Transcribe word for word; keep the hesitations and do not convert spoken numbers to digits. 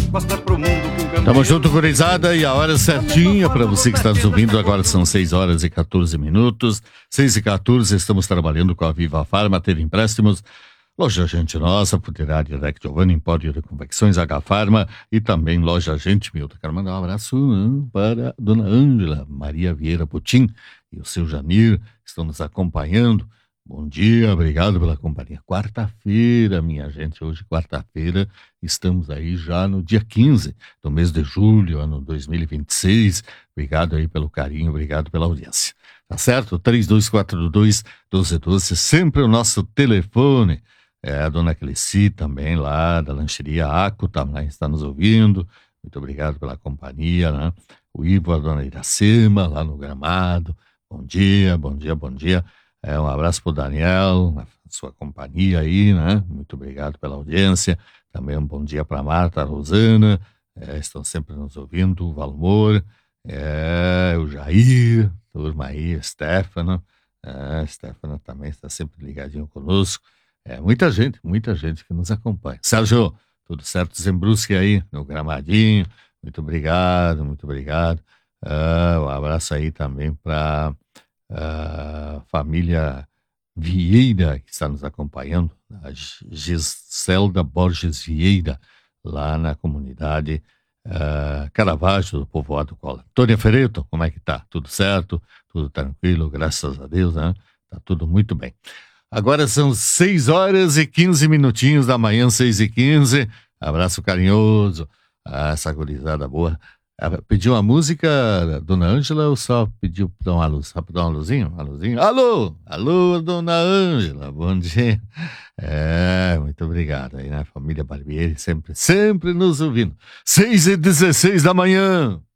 mostra pro mundo que um campeão... Tamo junto, gurizada, e a hora certinha para você que está nos ouvindo. Agora são seis horas e quatorze minutos. seis e quatorze, estamos trabalhando com a Viva Farma, teve empréstimos. Loja Gente Nossa, Futerária Direct Giovanni, Empório de Confecções, H Farma e também Loja Gente Milton. Quero mandar um abraço né, para a Dona Ângela, Maria Vieira Putin e o seu Janir, que estão nos acompanhando. Bom dia, obrigado pela companhia. Quarta-feira, minha gente, hoje quarta-feira, estamos aí já no dia quinze do mês de julho, ano dois mil e vinte e seis. Obrigado aí pelo carinho, obrigado pela audiência. Tá certo? três dois quatro dois, um dois um dois, sempre o nosso telefone. É, a dona Cleci também lá da lancheria Aco também está nos ouvindo. Muito obrigado pela companhia, né? O Ivo, a dona Iracema lá no Gramado. Bom dia, bom dia, bom dia. É, um abraço pro Daniel, a sua companhia aí, né? Muito obrigado pela audiência. Também um bom dia para Marta, a Rosana, é, estão sempre nos ouvindo, o Valmor, é, o Jair, turma aí, a Stefano, é, a Stefano também está sempre ligadinho conosco. É, muita gente, muita gente que nos acompanha. Sérgio, tudo certo, Zembruschi aí no Gramadinho, muito obrigado, muito obrigado. Uh, um abraço aí também para a família Vieira, que está nos acompanhando, a Giselda Borges Vieira, lá na comunidade uh, Caravaggio, do povoado Cola. Tônia Ferreto, como é que tá? Tudo certo? Tudo tranquilo, graças a Deus, né? Tá tudo muito bem. Agora são seis horas e quinze minutinhos da manhã, seis e quinze. Abraço carinhoso a essa gurizada boa. Pediu uma música, dona Ângela, ou só pediu pra dar uma luz? Só pra dar uma luzinha? Uma luzinha? Alô? Alô, dona Ângela, bom dia. É, muito obrigado aí, né? Família Barbieri, sempre, sempre nos ouvindo. seis e dezesseis da manhã.